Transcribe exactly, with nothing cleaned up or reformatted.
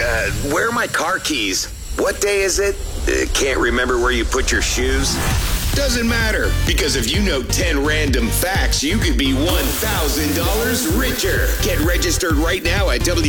uh, where are my car keys? What day is it? Uh, can't remember where you put your shoes. Doesn't matter, because if you know ten random facts, you could be one thousand dollars richer. Get registered right now at W